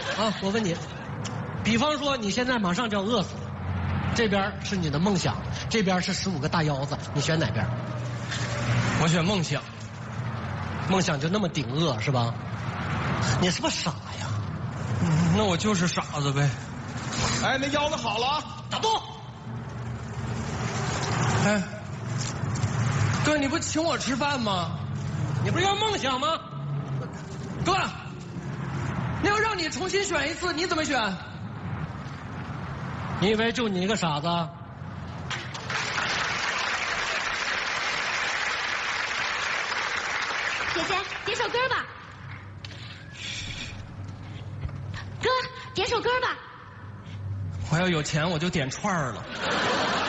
啊，我问你，比方说你现在马上就要饿死了，这边是你的梦想，这边是15个大腰子，你选哪边？ 我选梦想。 梦想就那么顶饿是吧？你是不是傻呀？ 那我就是傻子呗。 哎，那腰子好了啊， 打住！ 哎，哥，你不请我吃饭吗？ 你不是要梦想吗？ 哥，那要让你重新选一次，你怎么选？ 你以为就你一个傻子？ 姐姐，点首歌吧。哥，点首歌吧。 我要有钱，我就点串儿了。